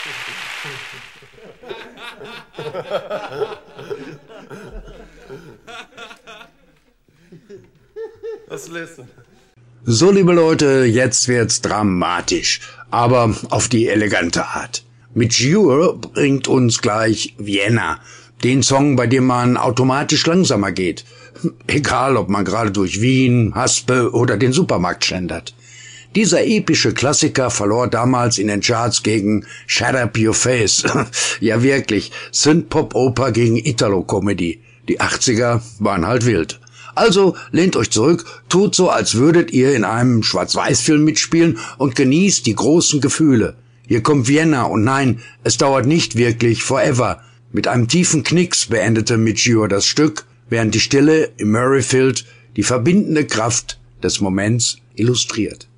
Was lässt du? So, liebe Leute, jetzt wird's dramatisch, aber auf die elegante Art. Mit Jure bringt uns gleich Vienna, den Song, bei dem man automatisch langsamer geht. Egal, ob man gerade durch Wien, Haspel oder den Supermarkt schlendert. Dieser epische Klassiker verlor damals in den Charts gegen Shut Up Your Face. Ja wirklich, Synth-Pop-Oper gegen Italo-Comedy. Die 80er waren halt wild. Also lehnt euch zurück, tut so, als würdet ihr in einem Schwarz-Weiß-Film mitspielen und genießt die großen Gefühle. Hier kommt Vienna und nein, es dauert nicht wirklich forever. Mit einem tiefen Knicks beendete Midgure das Stück, während die Stille im Murrayfield die verbindende Kraft des Moments illustriert.